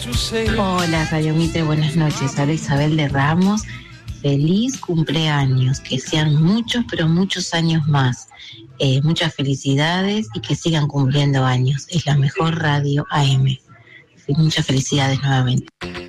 Hola Radio Mitre, buenas noches. Habla Isabel de Ramos. Feliz cumpleaños, que sean muchos, pero muchos años más. Muchas felicidades y que sigan cumpliendo años. Es la mejor radio AM. Muchas felicidades nuevamente.